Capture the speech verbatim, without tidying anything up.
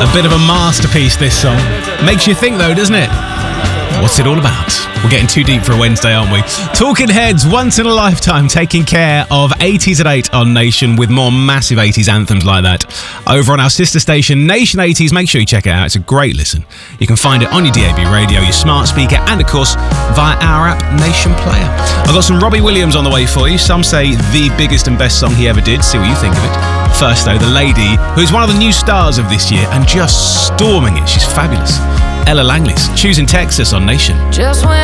A bit of a masterpiece, this song. Makes you think, though, doesn't it? What's it all about? We're getting too deep for a Wednesday, aren't we? Talking Heads, once in a lifetime, taking care of eighties at eight on Nation with more massive eighties anthems like that. Over on our sister station, Nation eighties, make sure you check it out. It's a great listen. You can find it on your D A B radio, your smart speaker, and of course, via our app, Nation Player. I've got some Robbie Williams on the way for you. Some say the biggest and best song he ever did. See what you think of it. First, though, the lady who's one of the new stars of this year and just storming it. She's fabulous. Ella Langley's Choosing Texas on Nation. Just when